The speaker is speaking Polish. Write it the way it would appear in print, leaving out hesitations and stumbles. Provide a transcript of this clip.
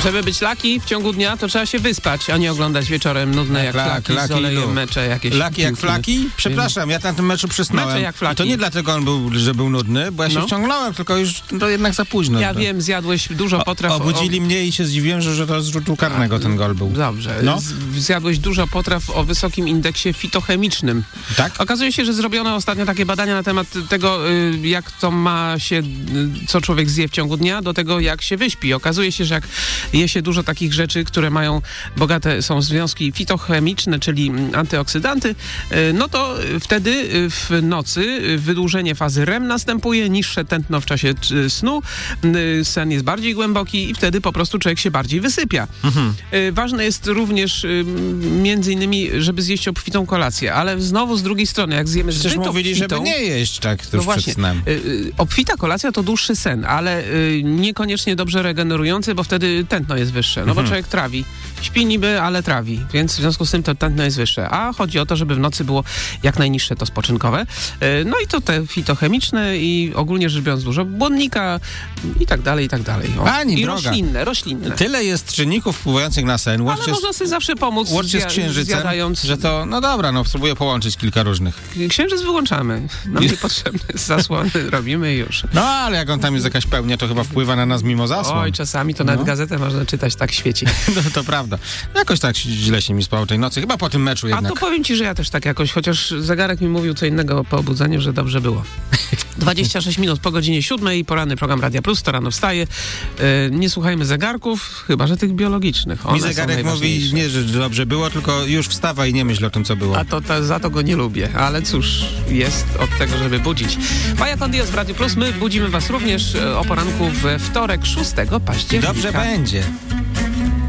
Żeby być lucky w ciągu dnia, to trzeba się wyspać, a nie oglądać wieczorem nudne jak flaki z olejem mecze jakieś. Lucky jak flaki? Przepraszam, ja na tym meczu przysnąłem. Mecze jak flaki. I to nie dlatego że był nudny, bo ja się wciągnąłem, tylko już to jednak za późno. Ja wiem, zjadłeś dużo potraw. Obudzili mnie i się zdziwiłem, że to z rzutu karnego ten gol był. Dobrze. Zjadłeś dużo potraw o wysokim indeksie fitochemicznym. Tak? Okazuje się, że zrobiono ostatnio takie badania na temat tego, jak to ma się, co człowiek zje w ciągu dnia, do tego, jak się wyśpi. Okazuje się, że jak je się dużo takich rzeczy, które mają bogate są związki fitochemiczne, czyli antyoksydanty, no to wtedy w nocy wydłużenie fazy REM następuje, niższe tętno w czasie snu, sen jest bardziej głęboki i wtedy po prostu człowiek się bardziej wysypia. Ważne jest również między innymi, żeby zjeść obfitą kolację, ale znowu z drugiej strony, jak zjemy zbyt obfitą... mówili, żeby nie jeść tak tuż przed snem. Obfita kolacja to dłuższy sen, ale niekoniecznie dobrze regenerujący, bo wtedy tętno jest wyższe, no bo człowiek trawi. Śpi niby, ale trawi, więc w związku z tym to tętno jest wyższe. A chodzi o to, żeby w nocy było jak najniższe to spoczynkowe. No i to te fitochemiczne i ogólnie rzecz biorąc dużo błonnika i tak dalej, i tak dalej. Pani i droga. roślinne. Tyle jest czynników wpływających na sen. Ale można sobie zawsze pomóc łącznie z księżycem, zjadając... że to, no dobra, spróbuję połączyć kilka różnych. Księżyc wyłączamy. Nam niepotrzebne zasłony robimy i już. No, ale jak on tam jest jakaś pełnia, to chyba wpływa na nas mimo zasłon. Oj, czasami to nawet gazetę można czytać, tak świeci. No, to prawda. Jakoś tak źle się mi spało tej nocy. Chyba po tym meczu jednak. A to powiem ci, że ja też tak jakoś, chociaż zegarek mi mówił co innego po obudzeniu, że dobrze było. 26 minut po godzinie 7, poranny program Radia Plus, to rano wstaje. Nie słuchajmy zegarków, chyba że tych biologicznych. Mi zegarek mówi nie, że dobrze było, tylko już wstawaj i nie myśl o tym, co było. A za to go nie lubię, ale cóż, jest od tego, żeby budzić. Faja Con Dios w Radiu Plus, my budzimy was również o poranku we wtorek 6 października. Dobrze będzie.